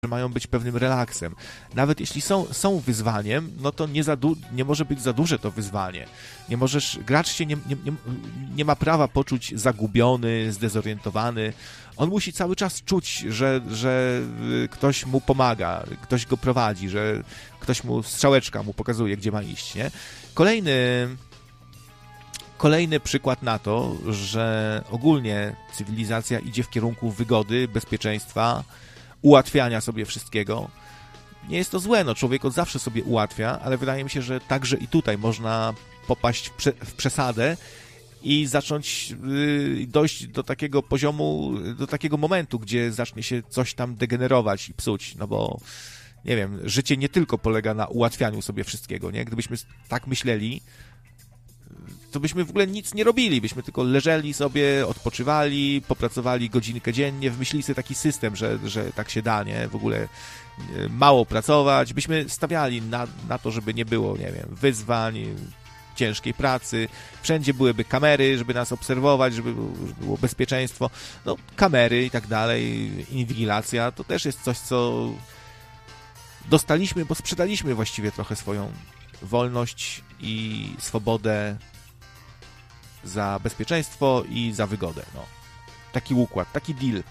mają być pewnym relaksem. Nawet jeśli są wyzwaniem, no to nie może być za duże to wyzwanie. Gracz się nie ma prawa poczuć zagubiony, zdezorientowany. On musi cały czas czuć, że ktoś mu pomaga, ktoś go prowadzi, że ktoś strzałeczka mu pokazuje, gdzie ma iść, nie? Kolejny przykład na to, że ogólnie cywilizacja idzie w kierunku wygody, bezpieczeństwa, ułatwiania sobie wszystkiego. Nie jest to złe, no człowiek od zawsze sobie ułatwia, ale wydaje mi się, że także i tutaj można popaść w przesadę i zacząć dojść do takiego poziomu, do takiego momentu, gdzie zacznie się coś tam degenerować i psuć, no bo nie wiem, życie nie tylko polega na ułatwianiu sobie wszystkiego, nie? Gdybyśmy tak myśleli, to byśmy w ogóle nic nie robili, byśmy tylko leżeli sobie, odpoczywali, popracowali godzinkę dziennie, wymyślili sobie taki system, że tak się da, nie? W ogóle mało pracować, byśmy stawiali na to, żeby nie było, nie wiem, wyzwań, ciężkiej pracy, wszędzie byłyby kamery, żeby nas obserwować, żeby było bezpieczeństwo, no kamery i tak dalej, inwigilacja, to też jest coś, co dostaliśmy, bo sprzedaliśmy właściwie trochę swoją wolność i swobodę za bezpieczeństwo i za wygodę. No. Taki układ, taki deal.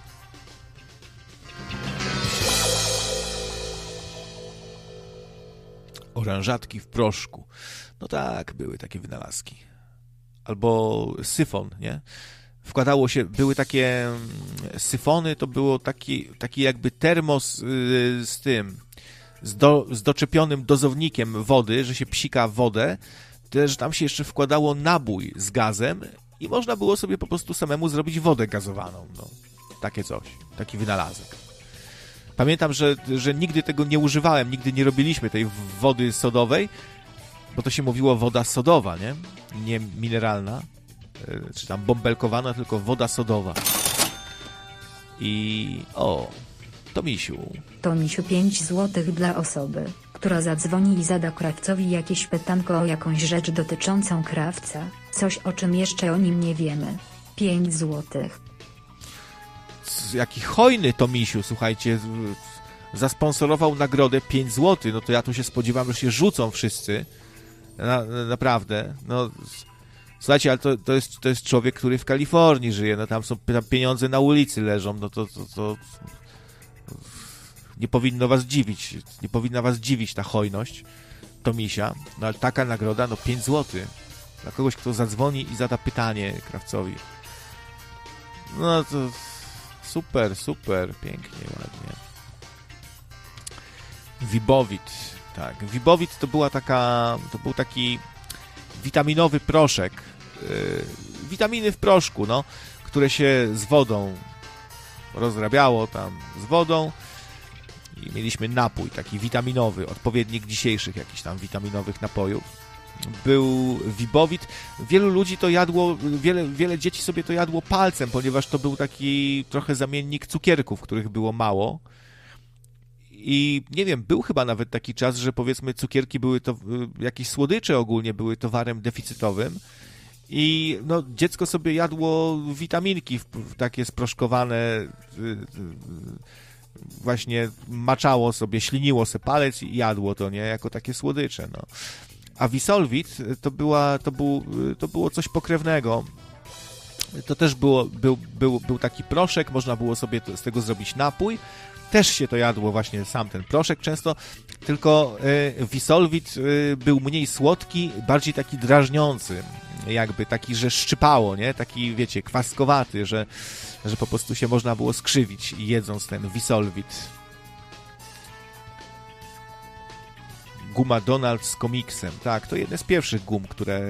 Oranżatki w proszku. No tak, były takie wynalazki. Albo syfon, nie? Wkładało się, były takie syfony, to było taki jakby termos z tym, z doczepionym dozownikiem wody, że się psika wodę, że tam się jeszcze wkładało nabój z gazem i można było sobie po prostu samemu zrobić wodę gazowaną. No, takie coś, taki wynalazek. Pamiętam, że nigdy tego nie używałem, nigdy nie robiliśmy tej wody sodowej, bo to się mówiło woda sodowa, nie? Nie mineralna, czy tam bąbelkowana, tylko woda sodowa. I Tomisiu 5 złotych dla osoby, która zadzwoni i zada krawcowi jakieś pytanko o jakąś rzecz dotyczącą krawca, coś o czym jeszcze o nim nie wiemy. 5 złotych. Jaki hojny Tomisiu, słuchajcie, zasponsorował nagrodę 5 złotych, no to ja tu się spodziewam, że się rzucą wszyscy. Naprawdę, no... Słuchajcie, ale to jest człowiek, który w Kalifornii żyje, no tam pieniądze na ulicy leżą, no to nie powinno was dziwić ta hojność Tomisia, no ale taka nagroda, no 5 zł dla kogoś, kto zadzwoni i zada pytanie krawcowi. No to super, pięknie, ładnie. Wibowit, tak, Wibowit to był taki witaminowy proszek, witaminy w proszku, no, które się z wodą rozrabiało tam z wodą i mieliśmy napój taki witaminowy, odpowiednik dzisiejszych jakichś tam witaminowych napojów. Był Wibowit. Wielu ludzi to jadło, wiele dzieci sobie to jadło palcem, ponieważ to był taki trochę zamiennik cukierków, których było mało. I nie wiem, był chyba nawet taki czas, że powiedzmy cukierki były to, jakieś słodycze ogólnie były towarem deficytowym i no, dziecko sobie jadło witaminki takie sproszkowane, właśnie maczało sobie, śliniło sobie palec i jadło to, nie, jako takie słodycze, no. A Wisolwit to było coś pokrewnego. To też był taki proszek, można było sobie z tego zrobić napój. Też się to jadło właśnie sam ten proszek często, tylko Wisolwit był mniej słodki, bardziej taki drażniący, jakby taki, że szczypało, nie? Taki, wiecie, kwaskowaty, że po prostu się można było skrzywić jedząc ten Wisolwit. Guma Donald z komiksem. Tak, to jedne z pierwszych gum,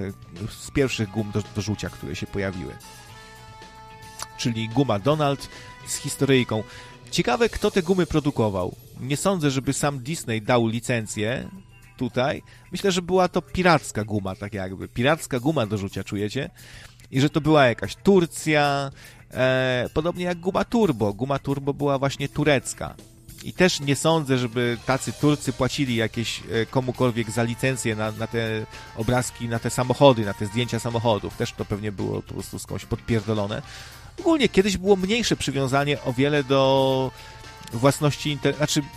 do rzucia, które się pojawiły. Czyli Guma Donald z historyjką. Ciekawe, kto te gumy produkował. Nie sądzę, żeby sam Disney dał licencję tutaj. Myślę, że była to piracka guma, tak jakby. Piracka guma do rzucia, czujecie? I że to była jakaś Turcja, podobnie jak Guma Turbo. Guma Turbo była właśnie turecka. I też nie sądzę, żeby tacy Turcy płacili jakieś komukolwiek za licencję na te obrazki, na te samochody, na te zdjęcia samochodów. Też to pewnie było po prostu skądś podpierdolone. Ogólnie kiedyś było mniejsze przywiązanie o wiele do własności, znaczy